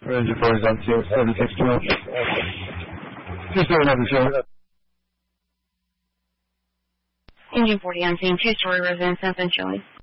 Engine 40 is on 7612. Two-story number, show. Engine 40 on scene, two-story residence, South End Shelley.